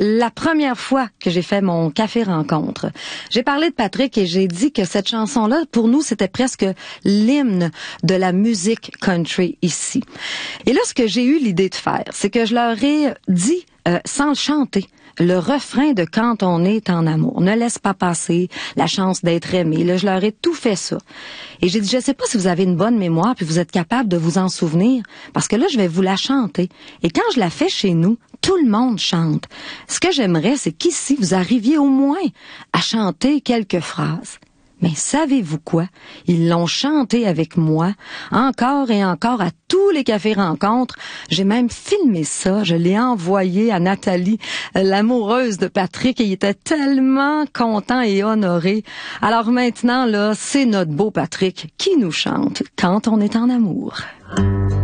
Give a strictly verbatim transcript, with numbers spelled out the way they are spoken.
la première fois que j'ai fait mon café rencontre. J'ai parlé de Patrick et j'ai dit que cette chanson-là, pour nous, c'était presque l'hymne de la musique country ici. Et là, ce que j'ai eu l'idée de faire, c'est que je leur ai dit, euh, sans le chanter, le refrain de Quand on est en amour. Ne laisse pas passer la chance d'être aimé. Là, je leur ai tout fait ça. Et j'ai dit, je sais pas si vous avez une bonne mémoire puis vous êtes capable de vous en souvenir, parce que là, je vais vous la chanter. Et quand je la fais chez nous, tout le monde chante. Ce que j'aimerais, c'est qu'ici, vous arriviez au moins à chanter quelques phrases. Mais savez-vous quoi? Ils l'ont chanté avec moi, encore et encore à tous les cafés rencontres. J'ai même filmé ça, je l'ai envoyé à Nathalie, l'amoureuse de Patrick, et il était tellement content et honoré. Alors maintenant, là, c'est notre beau Patrick qui nous chante Quand on est en amour.